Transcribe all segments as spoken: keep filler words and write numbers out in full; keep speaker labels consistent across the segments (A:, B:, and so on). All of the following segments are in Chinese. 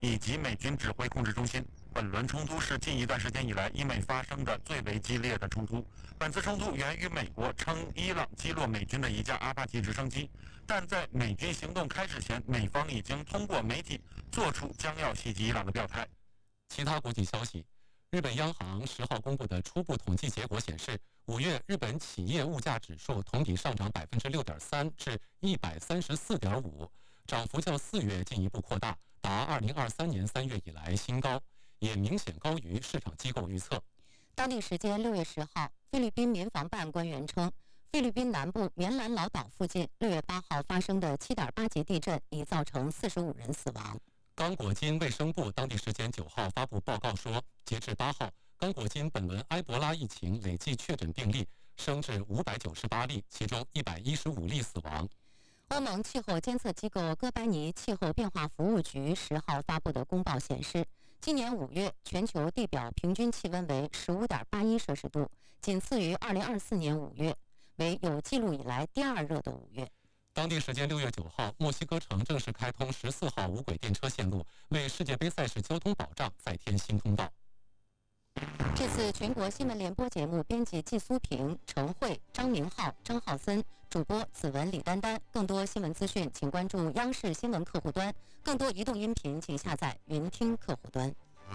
A: 以及美军指挥控制中心。本轮冲突是近一段时间以来伊美发生的最为激烈的冲突。本次冲突源于美国称伊朗击落美军的一架阿帕奇直升机，但在美军行动开始前，美方已经通过媒体做出将要袭击伊朗的表态。
B: 其他国际消息，日本央行十号公布的初步统计结果显示，五月日本企业物价指数同比上涨百分之六点三至一百三十四点五，涨幅较四月进一步扩大，达二零二三年三月以来新高，也明显高于市场机构预测。
C: 当地时间六月十号，菲律宾民防办官员称，菲律宾南部棉兰老岛附近六月八号发生的七点八级地震已造成四十五人死亡。
B: 刚果金卫生部当地时间九号发布报告说，截至八号，刚果金本轮埃博拉疫情累计确诊病例升至五百九十八例，其中一百一十五例死亡。
C: 欧盟气候监测机构哥白尼气候变化服务局十号发布的公报显示，今年五月全球地表平均气温为 十五点八一摄氏度，仅次于二零二四年五月，为有记录以来第二热的五月。
B: 当地时间六月九号，墨西哥城正式开通十四号无轨电车线路，为世界杯赛事交通保障再添新通道。
C: 这次全国新闻联播节目编辑季苏平、陈慧、张明浩、张浩森，主播子文、李丹丹。更多新闻资讯，请关注央视新闻客户端；更多移动音频，请下载云听客户端。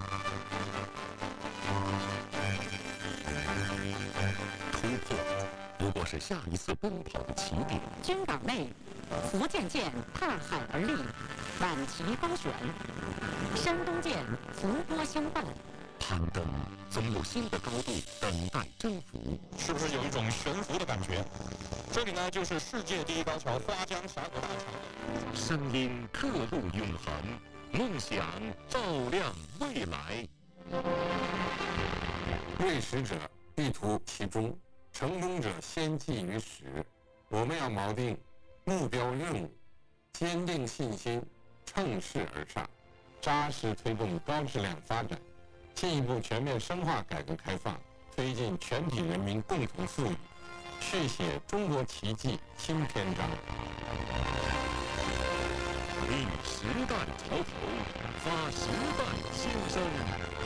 D: 突破不过是下一次奔跑的起点。
E: 军港内，福建舰踏海而立，晚旗高悬；山东舰伏波相伴。
D: 攀登总有新的高度等待征服，
F: 是不是有一种悬浮的感觉？这里呢，就是世界第一高桥花江峡谷大桥。
D: 声音刻录永恒，梦想照亮未来。
G: 锐实者必图其中，成功者先记于始。我们要锚定目标任务，坚定信心，乘势而上，扎实推动高质量发展，进一步全面深化改革开放，推进全体人民共同富裕，续写中国奇迹新篇章。
D: 立时代潮头，发时代新生。